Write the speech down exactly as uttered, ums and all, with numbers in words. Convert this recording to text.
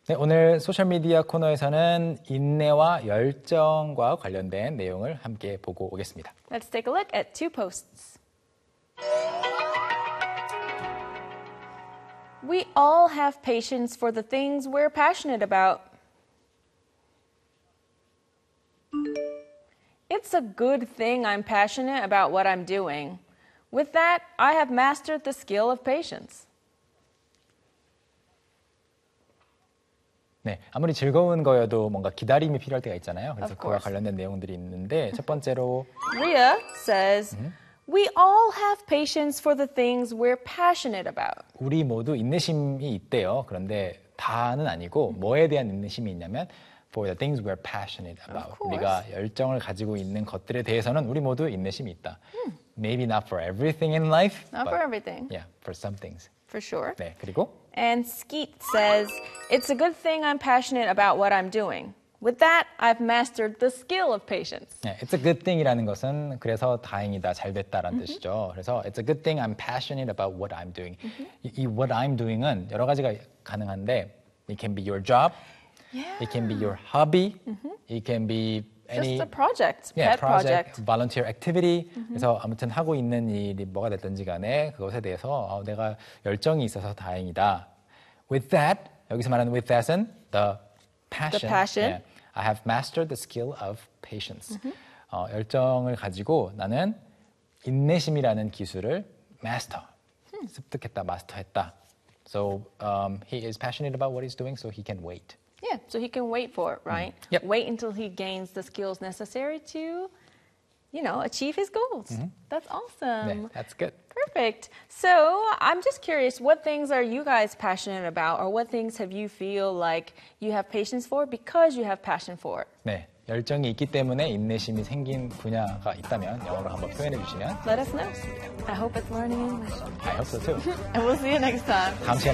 네, 오늘 소셜미디어 코너에서는 인내와 열정과 관련된 내용을 함께 보고 오겠습니다. Let's take a look at two posts. We all have patience for the things we're passionate about. It's a good thing I'm passionate about what I'm doing. With that, I have mastered the skill of patience. 네, 아무리 즐거운 거여도 뭔가 기다림이 필요할 때가 있잖아요. 그래서 Of 그와 course. 관련된 내용들이 있는데 첫 번째로 Rhea says, We all have patience for the things we're passionate about. 우리 모두 인내심이 있대요. 그런데 다는 아니고 뭐에 대한 인내심이 있냐면 for the things we're passionate about. Of course. 우리가 열정을 가지고 있는 것들에 대해서는 우리 모두 인내심이 있다. Maybe not for everything in life, Not but for everything, yeah, for some things. for sure. 네, 그리고 And Skeet says, It's a good thing I'm passionate about what I'm doing. With that, I've mastered the skill of patience. 네, it's a good thing이라는 것은 그래서 다행이다, 잘 됐다라는 뜻이죠. 그래서 it's a good thing I'm passionate about what I'm doing. 이, 이 what I'm doing은 여러 가지가 가능한데 it can be your job, Yeah. it can be your hobby, it can be any Just a project, yeah, pet project. volunteer activity. 그래서 아무튼 하고 있는 일이 뭐가 됐든지 간에 그것에 대해서 어, 내가 열정이 있어서 다행이다. With that, 여기서 말하는 with that은 the passion. The passion. Yeah, I have mastered the skill of patience. 어, 열정을 가지고 나는 인내심이라는 기술을 master, 습득했다, 마스터했다. So um, he is passionate about what he's doing, so he can wait. Yeah, so he can wait for it, right? Yep. Wait until he gains the skills necessary to, you know, achieve his goals. That's awesome. 네, that's good. Perfect. So I'm just curious, what things are you guys passionate about, or what things have you feel like you have patience for because you have passion for it? 네, 열정이 있기 때문에 인내심이 생긴 분야가 있다면 영어로 한번 표현해 주시면 Let us know. I hope it's learning English. I hope so too. And we'll see you next time. 다음 시간에